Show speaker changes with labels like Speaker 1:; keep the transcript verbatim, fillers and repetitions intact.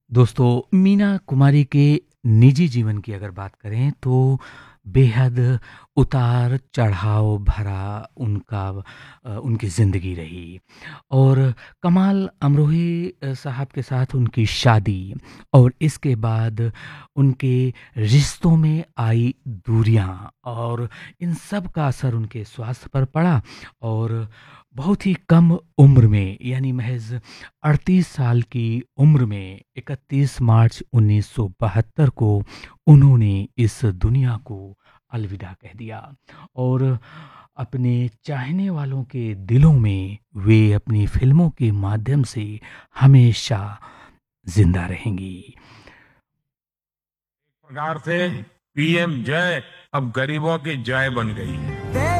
Speaker 1: दोस्तों, मीना कुमारी के निजी जीवन की अगर बात करें तो बेहद उतार-चढ़ाव भरा उनका अ, उनकी ज़िंदगी रही और कमाल अमरोही अ, साहब के साथ उनकी शादी और इसके बाद उनके रिश्तों में आई दूरियाँ और इन सब का असर उनके स्वास्थ्य पर पड़ा और बहुत ही कम उम्र में यानी महज़ अड़तीस साल की उम्र में इकतीस मार्च उन्नीस सौ बहत्तर को उन्होंने इस दुनिया को अलविदा कह दिया और अपने चाहने वालों के दिलों में वे अपनी फिल्मों के माध्यम से हमेशा जिंदा रहेंगी।
Speaker 2: प्रकार से पीएम जय अब गरीबों की जय बन गई है।